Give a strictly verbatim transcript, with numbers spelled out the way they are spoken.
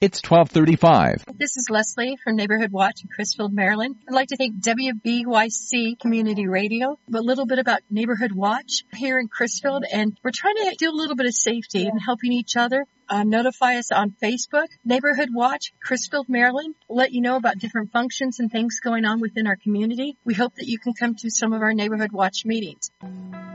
It's twelve thirty-five. This is Leslie from Neighborhood Watch in Crisfield, Maryland. I'd like to thank W B Y C Community Radio. A little bit about Neighborhood Watch here in Crisfield, and we're trying to do a little bit of safety and helping each other. Um, notify us on Facebook, Neighborhood Watch, Crisfield, Maryland. We'll let you know about different functions and things going on within our community. We hope that you can come to some of our Neighborhood Watch meetings.